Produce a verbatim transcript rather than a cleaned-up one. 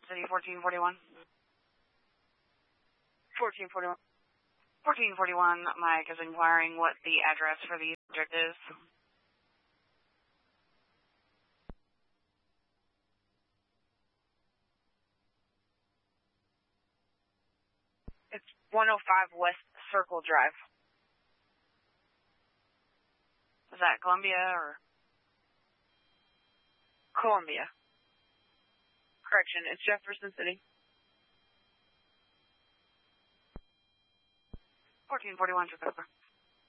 City fourteen forty-one. fourteen forty-one. fourteen forty-one, Mike is inquiring what the address for the subject is. It's one oh five West Circle Drive. Is that Columbia or? Columbia. Correction, it's Jefferson City. fourteen forty-one, took over.